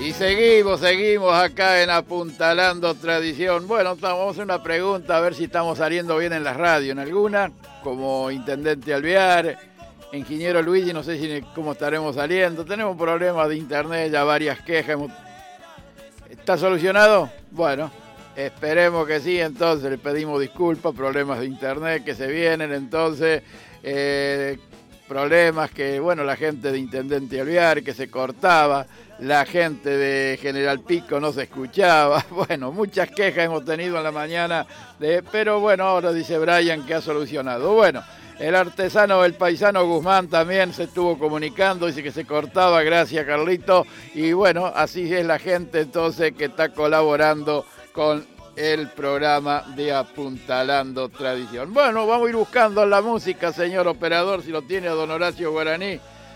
Y seguimos acá en Apuntalando Tradición. Bueno, vamos a hacer una pregunta a ver si estamos saliendo bien en la radio. En alguna, como Intendente Alvear, Ingeniero Luigi, no sé cómo estaremos saliendo. Tenemos problemas de internet, ya varias quejas. ¿Está solucionado? Bueno, esperemos que sí, entonces le pedimos disculpas, problemas de internet que se vienen, entonces... problemas que, bueno, la gente de Intendente Alvear, que se cortaba, la gente de General Pico no se escuchaba, bueno, muchas quejas hemos tenido en la mañana, pero bueno, ahora dice Brian que ha solucionado. Bueno, el artesano, el paisano Guzmán también se estuvo comunicando, dice que se cortaba, gracias Carlito, y bueno, así es la gente entonces que está colaborando con el programa de Apuntalando Tradición. Bueno, vamos a ir buscando la música, señor operador, si lo tiene a don Horacio Guaraní.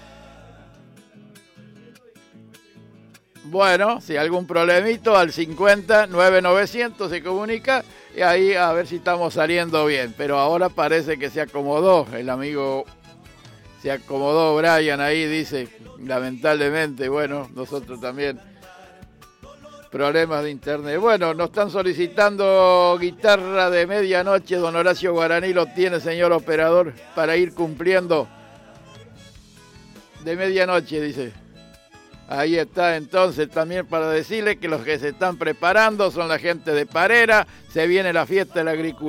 Bueno, si algún problemito, al 50-9900 se comunica y ahí a ver si estamos saliendo bien. Pero ahora parece que se acomodó, el amigo se acomodó, Brian ahí dice, lamentablemente, bueno, nosotros también. Problemas de internet. Bueno, nos están solicitando guitarra de medianoche. Don Horacio Guaraní lo tiene, señor operador, para ir cumpliendo. De medianoche, dice. Ahí está, entonces, también para decirle que los que se están preparando son la gente de Parera. Se viene la fiesta de la agricultura.